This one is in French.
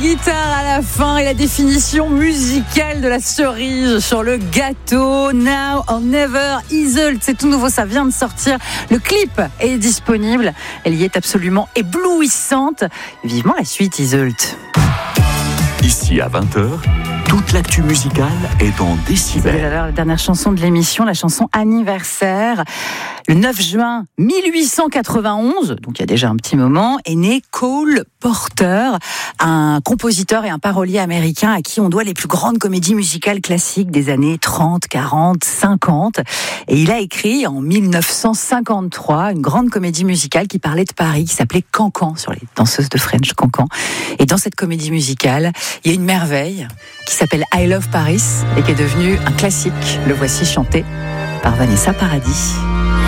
guitare à la fin et la définition musicale de la cerise sur le gâteau. Now or Never, Iseult, c'est tout nouveau, ça vient de sortir. Le clip est disponible. Elle y est absolument éblouissante. Vivement la suite, Iseult. Ici à 20h, toute l'actu musicale est en décibels. C'est la dernière chanson de l'émission, la chanson anniversaire. Le 9 juin 1891, donc il y a déjà un petit moment, est né Cole Porter, un compositeur et un parolier américain à qui on doit les plus grandes comédies musicales classiques des années 30, 40, 50. Et il a écrit en 1953 une grande comédie musicale qui parlait de Paris, qui s'appelait Cancan, sur les danseuses de French Cancan. Et dans cette comédie musicale, il y a une merveille qui s'appelle I Love Paris et qui est devenue un classique. Le voici chanté par Vanessa Paradis.